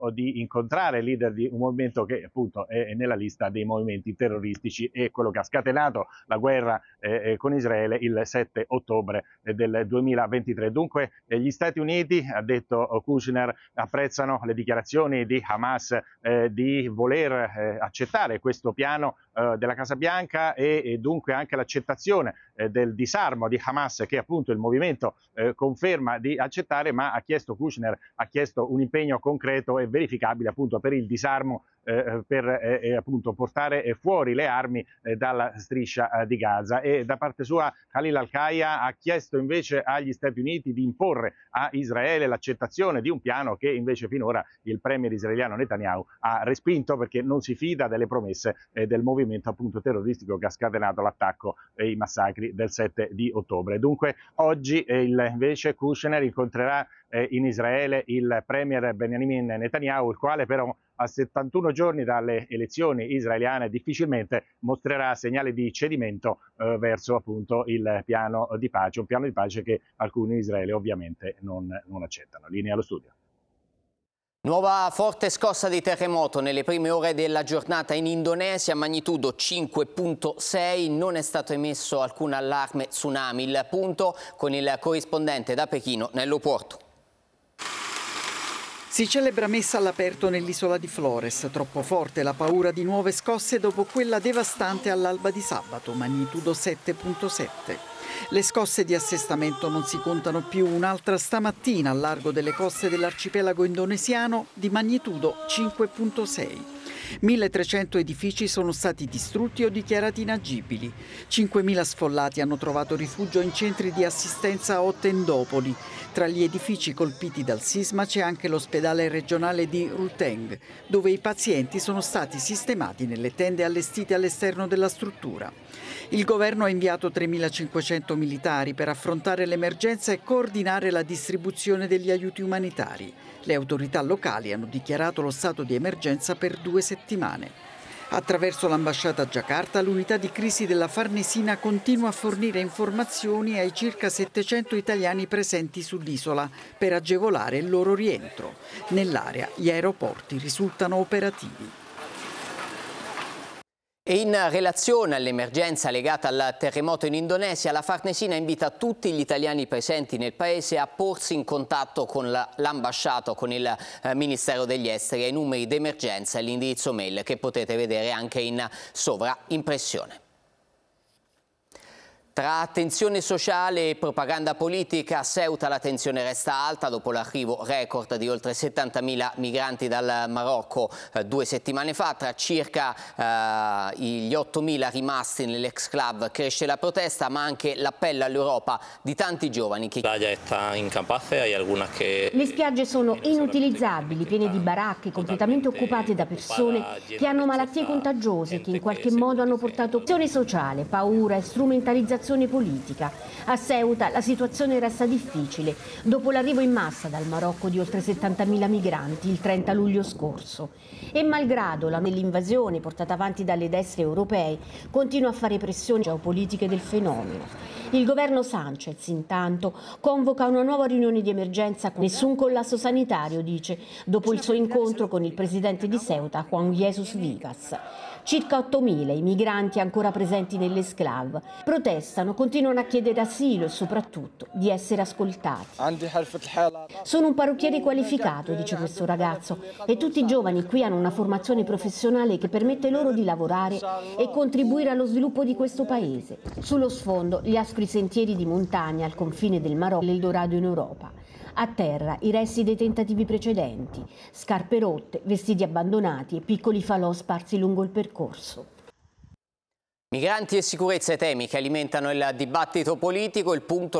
di incontrare il leader di un movimento che appunto è nella lista dei movimenti terroristici e quello che ha scatenato la guerra con Israele il 7 ottobre del 2023. Dunque gli Stati Uniti, ha detto Kushner, apprezzano le dichiarazioni di Hamas di voler accettare questo piano della Casa Bianca e dunque anche l'accettazione del disarmo di Hamas, che appunto il movimento conferma di accettare, ma Kushner ha chiesto un impegno concreto e verificabile appunto per il disarmo, per appunto portare fuori le armi dalla striscia di Gaza. E da parte sua Khalil Al-Kaya ha chiesto invece agli Stati Uniti di imporre a Israele l'accettazione di un piano che invece finora il premier israeliano Netanyahu ha respinto, perché non si fida delle promesse del movimento appunto terroristico che ha scatenato l'attacco e i massacri del 7 di ottobre. Dunque oggi invece Kushner incontrerà in Israele il premier Benjamin Netanyahu, il quale però a 71 giorni dalle elezioni israeliane difficilmente mostrerà segnali di cedimento verso appunto il piano di pace, un piano di pace che alcuni in Israele ovviamente non accettano. Linea allo studio. Nuova forte scossa di terremoto nelle prime ore della giornata in Indonesia, magnitudo 5.6, non è stato emesso alcun allarme tsunami. Il punto con il corrispondente da Pechino, Nello Porto. Si celebra messa all'aperto nell'isola di Flores, troppo forte la paura di nuove scosse dopo quella devastante all'alba di sabato, magnitudo 7.7. Le scosse di assestamento non si contano più, un'altra stamattina al largo delle coste dell'arcipelago indonesiano di magnitudo 5.6. 1.300 edifici sono stati distrutti o dichiarati inagibili. 5.000 sfollati hanno trovato rifugio in centri di assistenza o tendopoli. Tra gli edifici colpiti dal sisma c'è anche l'ospedale regionale di Ruteng, dove i pazienti sono stati sistemati nelle tende allestite all'esterno della struttura. Il governo ha inviato 3.500 militari per affrontare l'emergenza e coordinare la distribuzione degli aiuti umanitari. Le autorità locali hanno dichiarato lo stato di emergenza per 2 settimane. Attraverso l'ambasciata a Giacarta, l'unità di crisi della Farnesina continua a fornire informazioni ai circa 700 italiani presenti sull'isola per agevolare il loro rientro. Nell'area gli aeroporti risultano operativi. E in relazione all'emergenza legata al terremoto in Indonesia, la Farnesina invita tutti gli italiani presenti nel paese a porsi in contatto con l'ambasciata o con il Ministero degli Esteri ai numeri d'emergenza e l'indirizzo mail che potete vedere anche in sovraimpressione. Tra tensione sociale e propaganda politica, a Ceuta la tensione resta alta dopo l'arrivo record di oltre 70.000 migranti dal Marocco 2 settimane fa. Tra circa gli 8.000 rimasti nell'ex-club cresce la protesta, ma anche l'appello all'Europa di tanti giovani che... Le spiagge sono inutilizzabili, piene di baracche, completamente occupate da persone che hanno malattie contagiose, che in qualche modo hanno portato tensione sociale, paura e strumentalizzazione politica. A Ceuta la situazione resta difficile dopo l'arrivo in massa dal Marocco di oltre 70.000 migranti il 30 luglio scorso. E malgrado l'invasione portata avanti dalle destre europee, continua a fare pressioni geopolitiche del fenomeno. Il governo Sanchez, intanto, convoca una nuova riunione di emergenza con nessun collasso sanitario, dice, dopo il suo incontro con il presidente di Ceuta, Juan Jesus Vivas. Circa 8.000 i migranti ancora presenti nell'esclave protestano, continuano a chiedere asilo e soprattutto di essere ascoltati. Sono un parrucchiere qualificato, dice questo ragazzo, e tutti i giovani qui hanno una formazione professionale che permette loro di lavorare e contribuire allo sviluppo di questo paese. Sullo sfondo gli aspri sentieri di montagna al confine del Marocco e l'Eldorado in Europa. A terra i resti dei tentativi precedenti, scarpe rotte, vestiti abbandonati e piccoli falò sparsi lungo il percorso. Migranti e sicurezza e temi che alimentano il dibattito politico, il punto